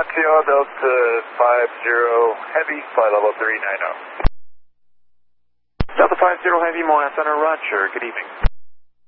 Oxio, Delta 50 Heavy, flight level 390. Delta 50 Heavy, Moana Center, roger. Good evening.